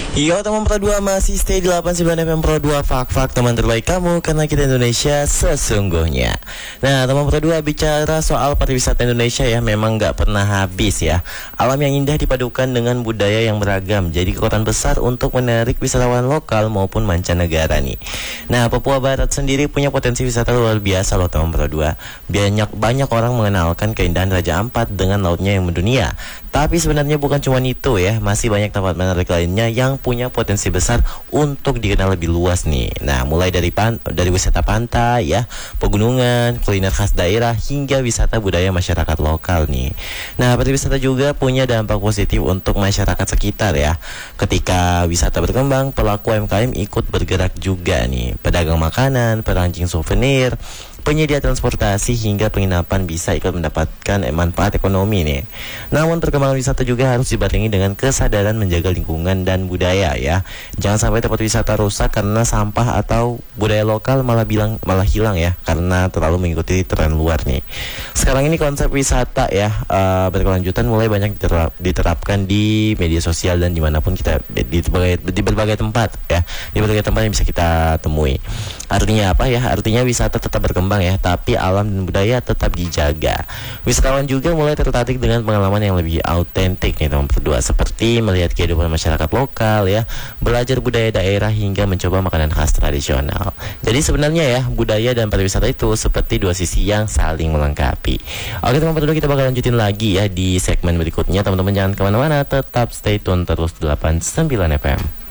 Yo teman Pro 2 masih stay di 89 FM Pro 2 Fak-fak teman terbaik kamu karena kita Indonesia sesungguhnya. Nah teman Pro 2 bicara soal pariwisata Indonesia ya memang gak pernah habis ya. Alam yang indah dipadukan dengan budaya yang beragam jadi kekuatan besar untuk menarik wisatawan lokal maupun mancanegara nih. Nah Papua Barat sendiri punya potensi wisata luar biasa loh teman Pro 2. Banyak orang mengenalkan keindahan Raja Ampat dengan lautnya yang mendunia. Tapi sebenarnya bukan cuma itu ya, masih banyak tempat menarik lainnya yang punya potensi besar untuk dikenal lebih luas nih. Nah, mulai dari wisata pantai ya, pegunungan, kuliner khas daerah hingga wisata budaya masyarakat lokal nih. Nah, pariwisata juga punya dampak positif untuk masyarakat sekitar ya. Ketika wisata berkembang, pelaku UMKM ikut bergerak juga nih. Pedagang makanan, perancing souvenir, penyedia transportasi hingga penginapan bisa ikut mendapatkan manfaat ekonomi nih. Namun perkembangan wisata juga harus dibarengi dengan kesadaran menjaga lingkungan dan budaya ya. Jangan sampai tempat wisata rusak karena sampah atau budaya lokal malah hilang ya karena terlalu mengikuti tren luar nih. Sekarang ini konsep wisata ya berkelanjutan mulai banyak diterapkan di media sosial dan dimanapun kita di berbagai tempat ya, di berbagai tempat yang bisa kita temui. Artinya apa ya? Artinya wisata tetap berkembang ya, tapi alam dan budaya tetap dijaga. Wisatawan juga mulai tertarik dengan pengalaman yang lebih autentik nih teman berdua, seperti melihat kehidupan masyarakat lokal ya, belajar budaya daerah hingga mencoba makanan khas tradisional. Jadi sebenarnya ya budaya dan pariwisata itu seperti dua sisi yang saling melengkapi. Oke teman berdua, kita bakal lanjutin lagi ya di segmen berikutnya. Teman-teman jangan kemana-mana, tetap stay tune terus 89 FM.